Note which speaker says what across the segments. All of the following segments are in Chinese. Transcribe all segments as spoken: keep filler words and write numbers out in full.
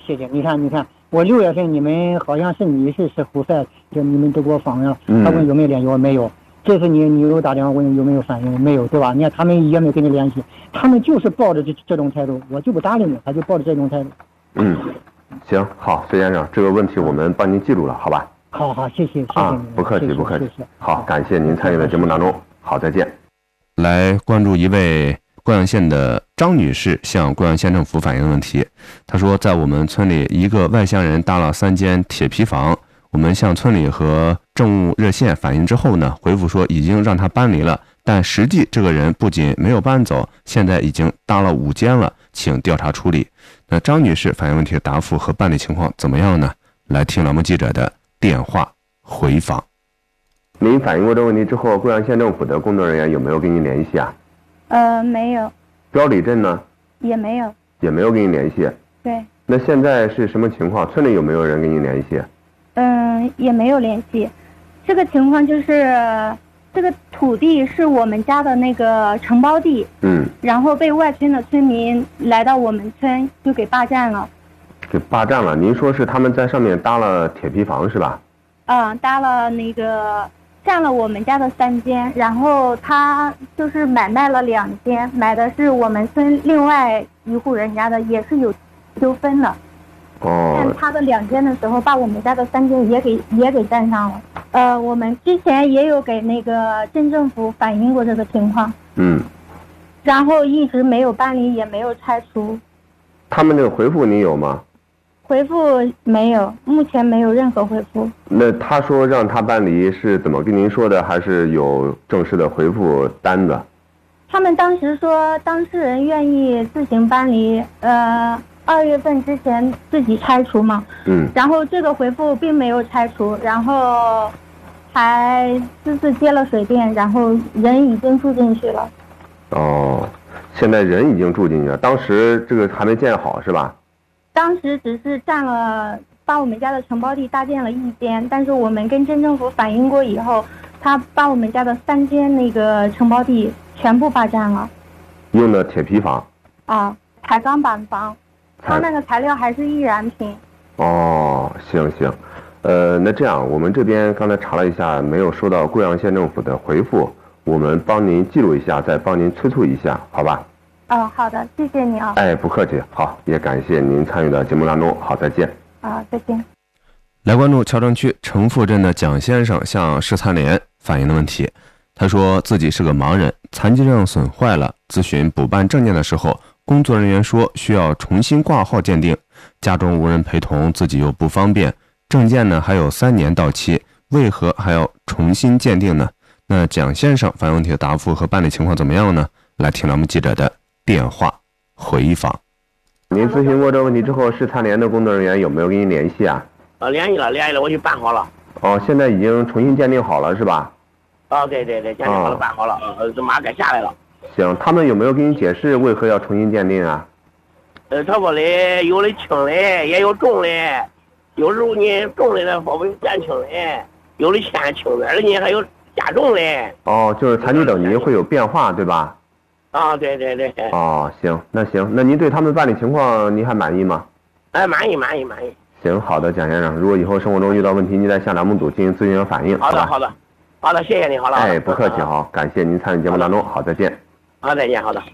Speaker 1: 谢谢。你看，你看，我六月份你们好像是你是是胡塞，就你们都给我访问了，他问有没有联系，我没有。这次你你又打电话问有没有反应，没有，对吧？你看他们也没有跟你联系，他们就是抱着这这种态度，我就不搭理你，他就抱着这种态度。
Speaker 2: 嗯，行，好，崔先生，这个问题我们帮您记住了，好吧？
Speaker 1: 好好，谢谢，谢谢
Speaker 2: 啊
Speaker 1: 您，
Speaker 2: 不客气，
Speaker 1: 谢谢
Speaker 2: 不客气
Speaker 1: 谢谢。
Speaker 2: 好，感谢您参与的节目当中，好，再见。
Speaker 3: 来关注一位贵阳县的张女士向贵阳县政府反映的问题。她说，在我们村里，一个外乡人搭了三间铁皮房，我们向村里和政务热线反映之后呢，回复说已经让他搬离了，但实际这个人不仅没有搬走，现在已经搭了五间了，请调查处理。那张女士反映问题的答复和办理情况怎么样呢？来听栏目记者的电话回访。
Speaker 2: 您反映过这个问题之后，贵阳县政府的工作人员有没有跟您联系啊？
Speaker 4: 呃，没有，
Speaker 2: 标里镇呢？
Speaker 4: 也没有。
Speaker 2: 也没有跟您联系。
Speaker 4: 对。
Speaker 2: 那现在是什么情况？村里有没有人跟您联系？
Speaker 4: 嗯，也没有联系。这个情况就是，这个土地是我们家的那个承包地，
Speaker 2: 嗯，
Speaker 4: 然后被外村的村民来到我们村就给霸占了。
Speaker 2: 给霸占了？您说是他们在上面搭了铁皮房是吧？
Speaker 4: 嗯，搭了那个占了我们家的三间，然后他就是买卖了两间，买的是我们村另外一户人家的，也是有纠纷的。
Speaker 2: 哦。
Speaker 4: 占他的两间的时候，把我们家的三间也给也给占上了。呃，我们之前也有给那个镇政府反映过这个情况。
Speaker 2: 嗯。
Speaker 4: 然后一直没有办理，也没有拆除。
Speaker 2: 他们这个回复你有吗？
Speaker 4: 回复没有，目前没有任何回复。
Speaker 2: 那他说让他搬离是怎么跟您说的？还是有正式的回复单子？
Speaker 4: 他们当时说当事人愿意自行搬离，呃，二月份之前自己拆除嘛。
Speaker 2: 嗯。
Speaker 4: 然后这个回复并没有拆除，然后还私自接了水电，然后人已经住进去了。
Speaker 2: 哦，现在人已经住进去了，当时这个还没建好是吧？
Speaker 4: 当时只是占了把我们家的承包地搭建了一间，但是我们跟镇政府反映过以后，他把我们家的三间那个承包地全部霸占了。
Speaker 2: 用的铁皮房
Speaker 4: 啊，彩钢板房，他那个材料还是易燃品。
Speaker 2: 哦，行行，呃，那这样我们这边刚才查了一下，没有收到贵阳县政府的回复，我们帮您记录一下，再帮您催促一下，好吧？
Speaker 4: 哦，好的，谢谢你啊。
Speaker 2: 哎，不客气，好，也感谢您参与到节目当中，好，再见。
Speaker 4: 啊，再见。
Speaker 3: 来关注谯庄区城富镇的蒋先生向市残联反映的问题。他说自己是个盲人，残疾证损坏了，咨询补办证件的时候，工作人员说需要重新挂号鉴定，家中无人陪同，自己又不方便，证件呢还有三年到期，为何还要重新鉴定呢？那蒋先生反映问题的答复和办理情况怎么样呢？来听咱们记者的电话回访。
Speaker 2: 您咨询过这个问题之后，市残联的工作人员有没有跟您联系啊？
Speaker 5: 呃，联系了，联系了，我去办好了。
Speaker 2: 哦，现在已经重新鉴定好了是吧？
Speaker 5: 哦，对对对，鉴定好了，办好了，呃，这马上该下来了。
Speaker 2: 行，他们有没有给你解释为何要重新鉴定啊？
Speaker 5: 呃，他说的有的轻的，也有重的，有时候呢重的呢稍微减轻的，有的偏轻点的呢还有加重的。
Speaker 2: 哦，就是残疾等级会有变化，对吧？
Speaker 5: 啊，对对对。
Speaker 2: 哦，行，那行，那您对他们办理情况您还满意吗？
Speaker 5: 哎，满意满意满意。
Speaker 2: 行，好的，蒋先生，如果以后生活中遇到问题，您再向栏目组进行咨询和反映。
Speaker 5: 好的，好的，好的，谢谢你，好了。
Speaker 2: 哎，不客气，好，感谢您参与节目当中，好，再见。
Speaker 5: 好，再见，好的。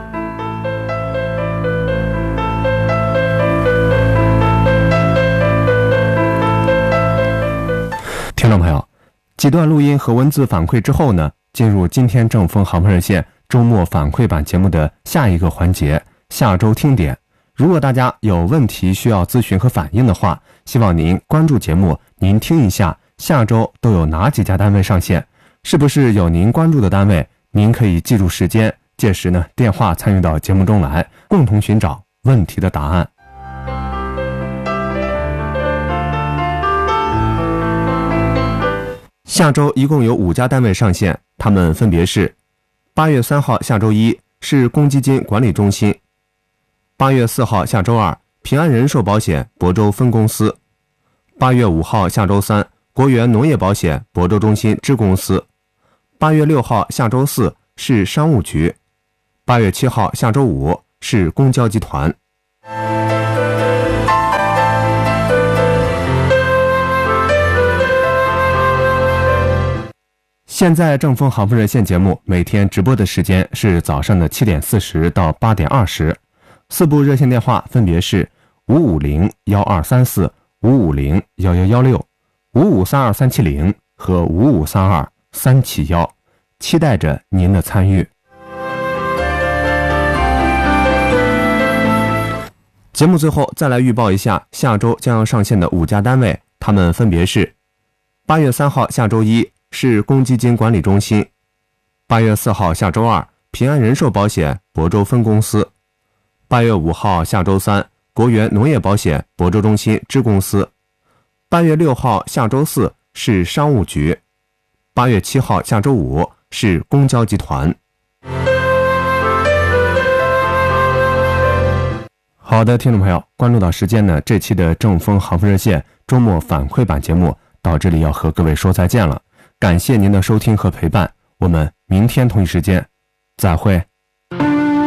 Speaker 3: 听众朋友，几段录音和文字反馈之后呢，进入今天正风航空热线周末反馈版节目的下一个环节，下周听点。如果大家有问题需要咨询和反映的话，希望您关注节目，您听一下下周都有哪几家单位上线，是不是有您关注的单位，您可以记住时间，届时呢电话参与到节目中来，共同寻找问题的答案。下周一共有五家单位上线，他们分别是：八月三号下周一是公积金管理中心，八月四号下周二平安人寿保险亳州分公司，八月五号下周三国元农业保险亳州中心支公司，八月六号下周四是商务局，八月七号下周五是公交集团。 现在正风航风热线节目每天直播的时间是早上的七点四十到八点二十，四部热线电话分别是五五零幺二三四、五五零幺幺幺六、五五三二三七零和五五三二三七幺，期待着您的参与。节目最后再来预报一下下周将要上线的五家单位，他们分别是：八月三号下周一市公积金管理中心，八月四号下周二平安人寿保险亳州分公司，八月五号下周三国元农业保险亳州中心支公司，八月六号下周四是商务局，八月七号下周五是公交集团。好的，听众朋友，关注到时间呢，这期的正风航风热线周末反馈版节目到这里要和各位说再见了，感谢您的收听和陪伴，我们明天同一时间再会。